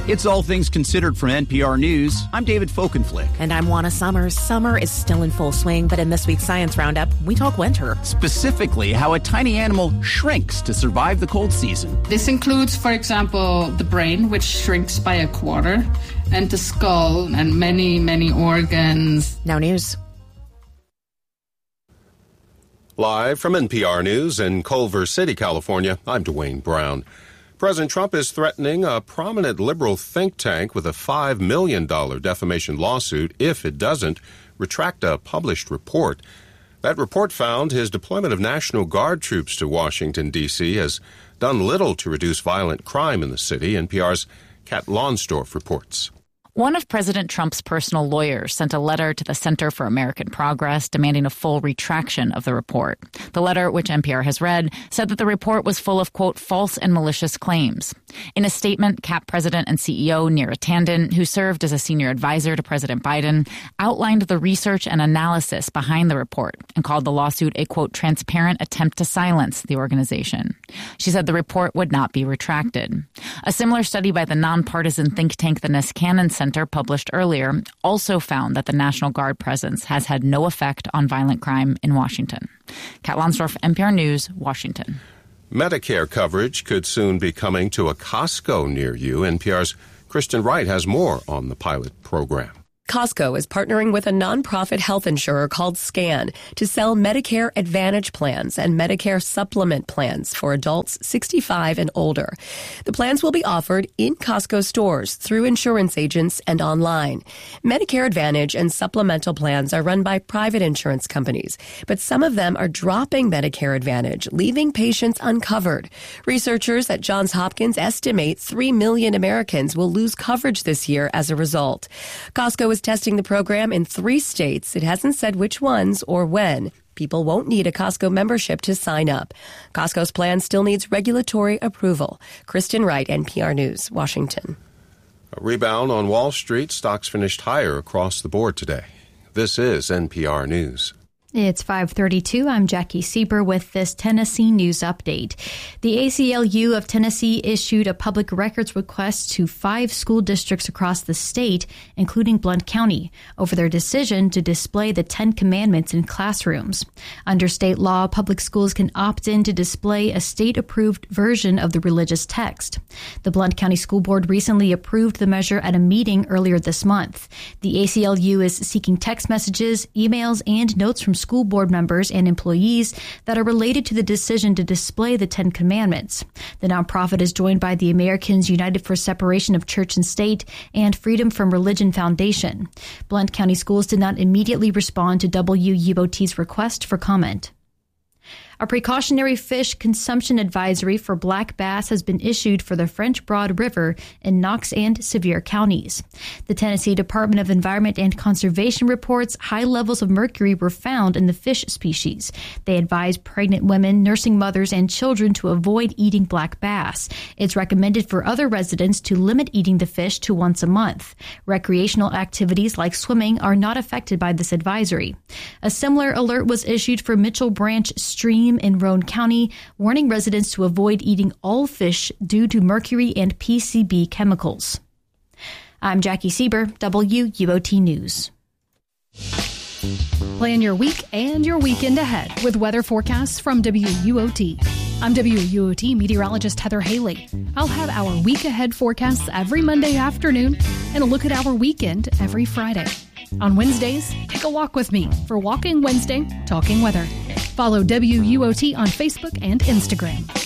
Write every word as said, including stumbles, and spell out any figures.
It's All Things Considered from N P R News. I'm David Folkenflick. And I'm Juana Summers. Summer is still in full swing, but in this week's Science Roundup, we talk winter. Specifically, how a tiny animal shrinks to survive the cold season. This includes, for example, the brain, which shrinks by a quarter, and the skull, and many, many organs. Now news. Live from N P R News in Culver City, California, I'm Dwayne Brown. President Trump is threatening a prominent liberal think tank with a five million dollars defamation lawsuit if it doesn't retract a published report. That report found his deployment of National Guard troops to Washington, D C has done little to reduce violent crime in the city, N P R's Kat Lonsdorf reports. One of President Trump's personal lawyers sent a letter to the Center for American Progress demanding a full retraction of the report. The letter, which N P R has read, said that the report was full of, quote, false and malicious claims. In a statement, C A P President and C E O Neera Tanden, who served as a senior advisor to President Biden, outlined the research and analysis behind the report and called the lawsuit a, quote, transparent attempt to silence the organization. She said the report would not be retracted. A similar study by the nonpartisan think tank the Niskanen Center, published earlier, also found that the National Guard presence has had no effect on violent crime in Washington. Kat Lonsdorf, N P R News, Washington. Medicare coverage could soon be coming to a Costco near you. N P R's Kristen Wright has more on the pilot program. Costco is partnering with a nonprofit health insurer called SCAN to sell Medicare Advantage plans and Medicare supplement plans for adults sixty-five and older. The plans will be offered in Costco stores through insurance agents and online. Medicare Advantage and supplemental plans are run by private insurance companies, but some of them are dropping Medicare Advantage, leaving patients uncovered. Researchers at Johns Hopkins estimate three million Americans will lose coverage this year as a result. Costco is testing the program in three states. It hasn't said which ones or when. People won't need a Costco membership to sign up. Costco's plan still needs regulatory approval. Kristen Wright, N P R News, Washington. A rebound on Wall Street. Stocks finished higher across the board today. This is N P R News. It's five thirty-two. I'm Jackie Sieber with this Tennessee news update. The A C L U of Tennessee issued a public records request to five school districts across the state, including Blount County, over their decision to display the Ten Commandments in classrooms. Under state law, public schools can opt in to display a state-approved version of the religious text. The Blount County School Board recently approved the measure at a meeting earlier this month. The A C L U is seeking text messages, emails, and notes from school board members and employees that are related to the decision to display the Ten Commandments. The nonprofit is joined by the Americans United for Separation of Church and State and Freedom from Religion Foundation. Blount County Schools did not immediately respond to W U O T's request for comment. A precautionary fish consumption advisory for black bass has been issued for the French Broad River in Knox and Sevier counties. The Tennessee Department of Environment and Conservation reports high levels of mercury were found in the fish species. They advise pregnant women, nursing mothers, and children to avoid eating black bass. It's recommended for other residents to limit eating the fish to once a month. Recreational activities like swimming are not affected by this advisory. A similar alert was issued for Mitchell Branch Stream in Roane County, warning residents to avoid eating all fish due to mercury and P C B chemicals. I'm Jackie Sieber, W U O T News. Plan your week and your weekend ahead with weather forecasts from W U O T. I'm W U O T meteorologist Heather Haley. I'll have our week ahead forecasts every Monday afternoon and a look at our weekend every Friday. On Wednesdays, take a walk with me for Walking Wednesday, Talking Weather. Follow W U O T on Facebook and Instagram.